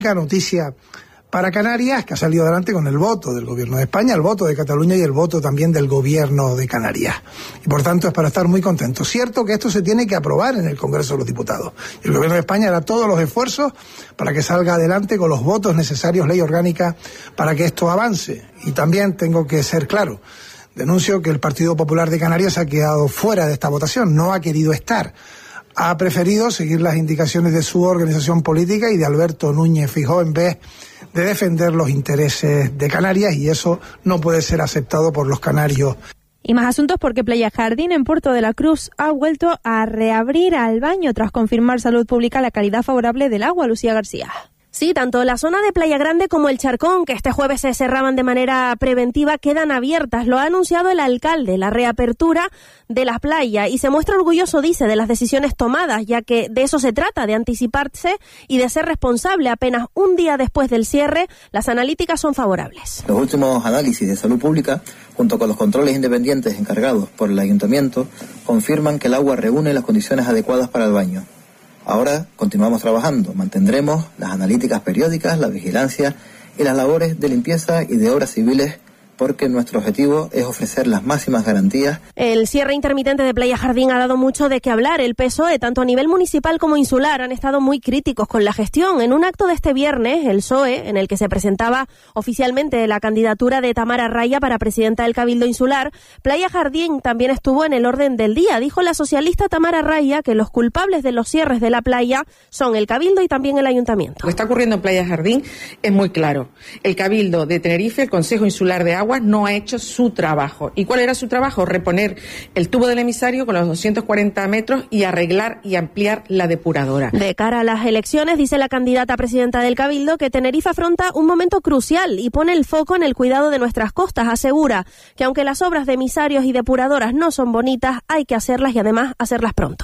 noticia para Canarias, que ha salido adelante con el voto del Gobierno de España, el voto de Cataluña y el voto también del Gobierno de Canarias. Y por tanto es para estar muy contentos. Cierto que esto se tiene que aprobar en el Congreso de los Diputados. El Gobierno de España hará todos los esfuerzos para que salga adelante con los votos necesarios, ley orgánica, para que esto avance. Y también tengo que ser claro. Denuncio que el Partido Popular de Canarias ha quedado fuera de esta votación, no ha querido estar. Ha preferido seguir las indicaciones de su organización política y de Alberto Núñez Feijóo en vez de defender los intereses de Canarias, y eso no puede ser aceptado por los canarios. Y más asuntos porque Playa Jardín en Puerto de la Cruz ha vuelto a reabrir al baño tras confirmar Salud Pública la calidad favorable del agua. Lucía García. Sí, tanto la zona de Playa Grande como el Charcón, que este jueves se cerraban de manera preventiva, quedan abiertas. Lo ha anunciado el alcalde, la reapertura de las playas, y se muestra orgulloso, dice, de las decisiones tomadas, ya que de eso se trata, de anticiparse y de ser responsable. Apenas un día después del cierre, las analíticas son favorables. Los últimos análisis de Salud Pública, junto con los controles independientes encargados por el Ayuntamiento, confirman que el agua reúne las condiciones adecuadas para el baño. Ahora continuamos trabajando, mantendremos las analíticas periódicas, la vigilancia y las labores de limpieza y de obras civiles, porque nuestro objetivo es ofrecer las máximas garantías. El cierre intermitente de Playa Jardín ha dado mucho de qué hablar. El PSOE, tanto a nivel municipal como insular, han estado muy críticos con la gestión. En un acto de este viernes, el PSOE, en el que se presentaba oficialmente la candidatura de Tamara Raya para presidenta del Cabildo Insular, Playa Jardín también estuvo en el orden del día. Dijo la socialista Tamara Raya que los culpables de los cierres de la playa son el Cabildo y también el Ayuntamiento. Lo que está ocurriendo en Playa Jardín es muy claro. El Cabildo de Tenerife, el Consejo Insular de Agua, no ha hecho su trabajo. ¿Y cuál era su trabajo? Reponer el tubo del emisario con los 240 metros y arreglar y ampliar la depuradora. De cara a las elecciones, dice la candidata a presidenta del Cabildo que Tenerife afronta un momento crucial y pone el foco en el cuidado de nuestras costas. Asegura que aunque las obras de emisarios y depuradoras no son bonitas, hay que hacerlas y además hacerlas pronto.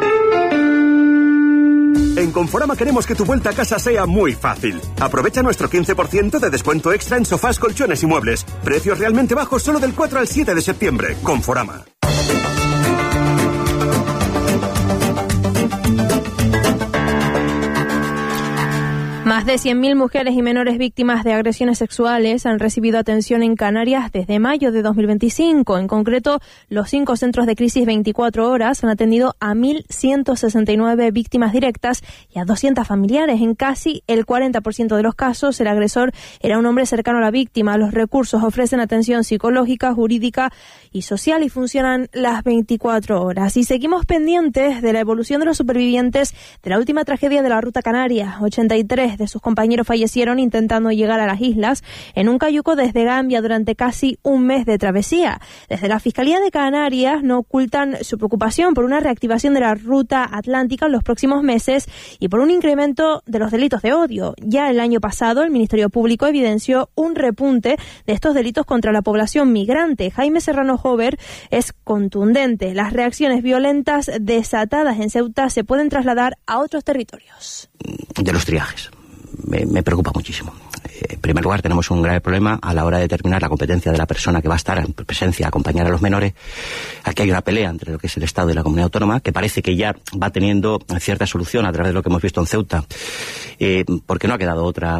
En Conforama queremos que tu vuelta a casa sea muy fácil. Aprovecha nuestro 15% de descuento extra en sofás, colchones y muebles. Precios realmente bajos solo del 4 al 7 de septiembre. Conforama. Más de 100.000 mujeres y menores víctimas de agresiones sexuales han recibido atención en Canarias desde mayo de 2025. En concreto, los 5 centros de crisis 24 horas han atendido a 1.169 víctimas directas y a 200 familiares. En casi el 40% de los casos, el agresor era un hombre cercano a la víctima. Los recursos ofrecen atención psicológica, jurídica y social y funcionan las 24 horas. Y seguimos pendientes de la evolución de los supervivientes de la última tragedia de la Ruta Canaria. 83 de sus compañeros fallecieron intentando llegar a las islas en un cayuco desde Gambia durante casi un mes de travesía. Desde la Fiscalía de Canarias no ocultan su preocupación por una reactivación de la ruta atlántica en los próximos meses y por un incremento de los delitos de odio. Ya el año pasado el Ministerio Público evidenció un repunte de estos delitos contra la población migrante. Jaime Serrano Jover es contundente. Las reacciones violentas desatadas en Ceuta se pueden trasladar a otros territorios. De los triajes. Me preocupa muchísimo. En primer lugar, tenemos un grave problema a la hora de determinar la competencia de la persona que va a estar en presencia a acompañar a los menores. Aquí hay una pelea entre lo que es el Estado y la comunidad autónoma, que parece que ya va teniendo cierta solución a través de lo que hemos visto en Ceuta, porque no ha quedado otra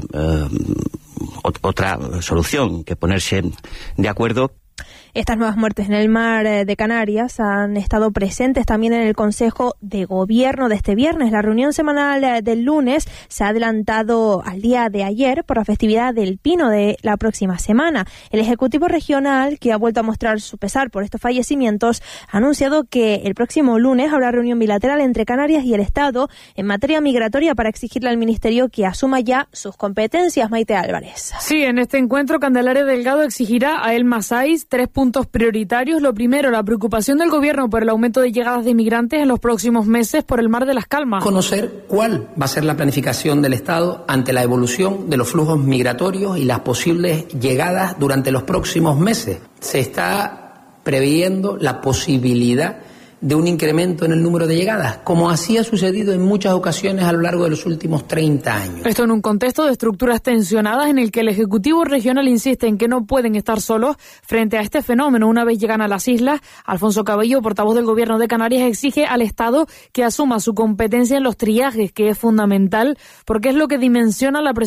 solución que ponerse de acuerdo. Estas nuevas muertes en el mar de Canarias han estado presentes también en el Consejo de Gobierno de este viernes. La reunión semanal del lunes se ha adelantado al día de ayer por la festividad del Pino de la próxima semana. El Ejecutivo Regional, que ha vuelto a mostrar su pesar por estos fallecimientos, ha anunciado que el próximo lunes habrá reunión bilateral entre Canarias y el Estado en materia migratoria para exigirle al Ministerio que asuma ya sus competencias. Maite Álvarez. Sí, en este encuentro Candelaria Delgado exigirá a El Masais 3 puntos prioritarios. Lo primero, la preocupación del Gobierno por el aumento de llegadas de inmigrantes en los próximos meses por el Mar de las Calmas. Conocer cuál va a ser la planificación del Estado ante la evolución de los flujos migratorios y las posibles llegadas durante los próximos meses. Se está previendo la posibilidad de un incremento en el número de llegadas, como así ha sucedido en muchas ocasiones a lo largo de los últimos 30 años. Esto en un contexto de estructuras tensionadas en el que el Ejecutivo regional insiste en que no pueden estar solos frente a este fenómeno. Una vez llegan a las islas, Alfonso Cabello, portavoz del Gobierno de Canarias, exige al Estado que asuma su competencia en los triajes, que es fundamental porque es lo que dimensiona la presión